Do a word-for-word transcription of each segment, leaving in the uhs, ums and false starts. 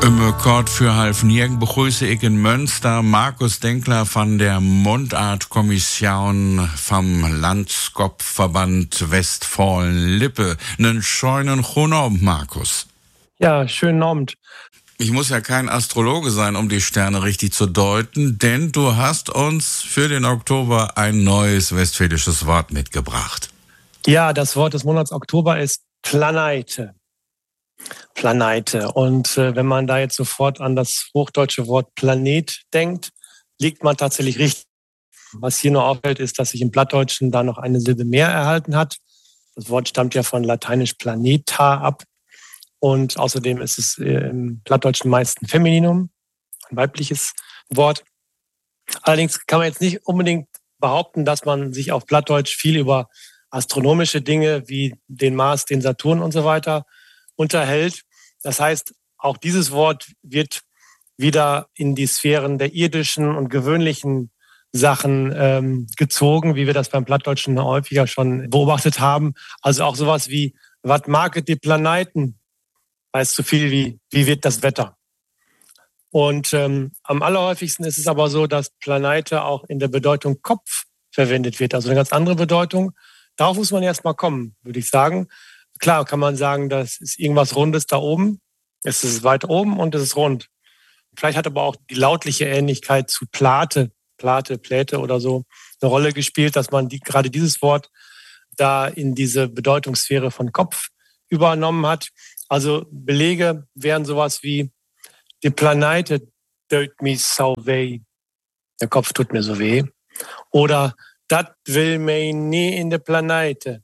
Im Kort für Halfnieren begrüße ich in Münster Markus Denkler von der Mundartkommission vom Landskopfverband Westfalen-Lippe. Nen schönen guten Abend, Markus. Ja, schönen Abend. Ich muss ja kein Astrologe sein, um die Sterne richtig zu deuten, denn du hast uns für den Oktober ein neues westfälisches Wort mitgebracht. Ja, das Wort des Monats Oktober ist Planeite. Planeite. Und äh, wenn man da jetzt sofort an das hochdeutsche Wort Planet denkt, liegt man tatsächlich richtig. Was hier nur auffällt, ist, dass sich im Plattdeutschen da noch eine Silbe mehr erhalten hat. Das Wort stammt ja von lateinisch planeta ab. Und außerdem ist es im Plattdeutschen meist ein Femininum, ein weibliches Wort. Allerdings kann man jetzt nicht unbedingt behaupten, dass man sich auf Plattdeutsch viel über astronomische Dinge wie den Mars, den Saturn und so weiter unterhält. Das heißt, auch dieses Wort wird wieder in die Sphären der irdischen und gewöhnlichen Sachen ähm, gezogen, wie wir das beim Plattdeutschen häufiger schon beobachtet haben. Also auch sowas wie, was market die Planeten? Heißt so viel wie, wie wird das Wetter? Und ähm, am allerhäufigsten ist es aber so, dass Planeite auch in der Bedeutung Kopf verwendet wird. Also eine ganz andere Bedeutung. Darauf muss man erst mal kommen, würde ich sagen. Klar kann man sagen, das ist irgendwas Rundes da oben. Es ist weit oben und es ist rund. Vielleicht hat aber auch die lautliche Ähnlichkeit zu Plate, Plate, Pläte oder so eine Rolle gespielt, dass man die, gerade dieses Wort da in diese Bedeutungssphäre von Kopf übernommen hat. Also Belege wären sowas wie die Planeite tut mir so weh. Der Kopf tut mir so weh. Oder das will mir nie in der Planeite.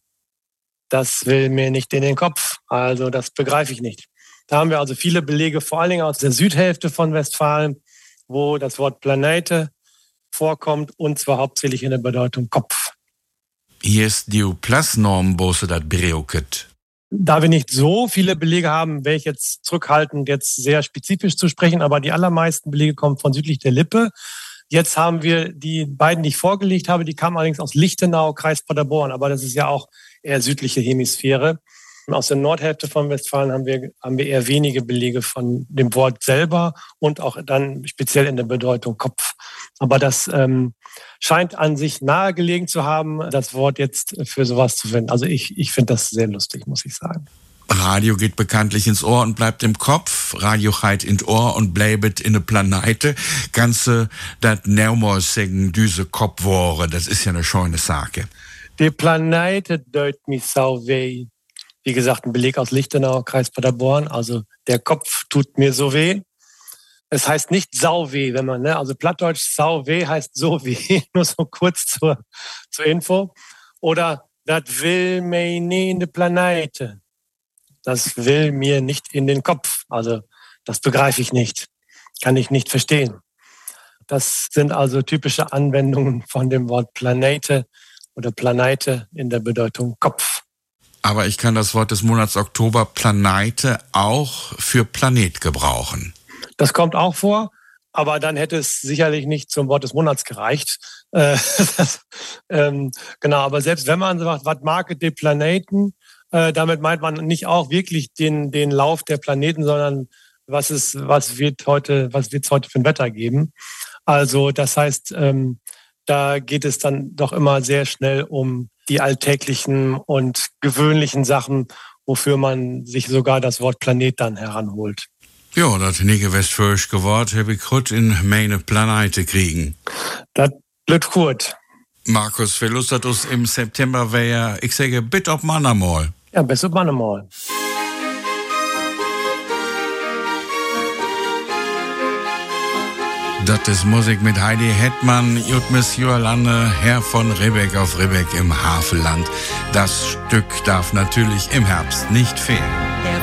Das will mir nicht in den Kopf. Also das begreife ich nicht. Da haben wir also viele Belege, vor allen Dingen aus der Südhälfte von Westfalen, wo das Wort Planeite vorkommt und zwar hauptsächlich in der Bedeutung Kopf. Hier ist die Plasnorm, wo sie das breuket. Da wir nicht so viele Belege haben, wäre ich jetzt zurückhaltend, jetzt sehr spezifisch zu sprechen, aber die allermeisten Belege kommen von südlich der Lippe. Jetzt haben wir die beiden, die ich vorgelegt habe, die kamen allerdings aus Lichtenau, Kreis Paderborn, aber das ist ja auch eher südliche Hemisphäre. Und aus der Nordhälfte von Westfalen haben wir, haben wir eher wenige Belege von dem Wort selber und auch dann speziell in der Bedeutung Kopf. Aber das ähm, scheint an sich nahegelegen zu haben, das Wort jetzt für sowas zu finden. Also ich, ich finde das sehr lustig, muss ich sagen. Radio geht bekanntlich ins Ohr und bleibt im Kopf. Radio geht ins Ohr und bleibt in der Planeite. Ganze dat Neumor sagen, düse Kopfwore, das ist ja eine schöne Sache. Die Planeite deut mich sau weh. Wie gesagt, ein Beleg aus Lichtenau, Kreis Paderborn. Also der Kopf tut mir so weh. Es heißt nicht sau weh, wenn man, ne, also Plattdeutsch sau weh heißt so weh. Nur so kurz zur, zur Info. Oder das will mir nie in die Planeite. Das will mir nicht in den Kopf. Also das begreife ich nicht. Kann ich nicht verstehen. Das sind also typische Anwendungen von dem Wort Planete oder Planeite in der Bedeutung Kopf. Aber ich kann das Wort des Monats Oktober Planeite auch für Planet gebrauchen. Das kommt auch vor, aber dann hätte es sicherlich nicht zum Wort des Monats gereicht. Äh, das, ähm, genau, aber selbst wenn man sagt, was market die Planeten, äh, damit meint man nicht auch wirklich den, den Lauf der Planeten, sondern was ist, was wird heute, was wird es heute für ein Wetter geben? Also das heißt, ähm, da geht es dann doch immer sehr schnell um die alltäglichen und gewöhnlichen Sachen, wofür man sich sogar das Wort Planet dann heranholt. Ja, das nige westfälisch Wort habe ich gut in meine Planeite kriegen. Das blöd gut. Markus, wer Lust hat uns im September wäre, ich sage, bitte ob man einmal. Ja, bis ob man einmal. Das ist Musik mit Heidi Hetman, Jutmis Joalande, Herr von Ribbeck auf Ribbeck im Havelland. Das Stück darf natürlich im Herbst nicht fehlen.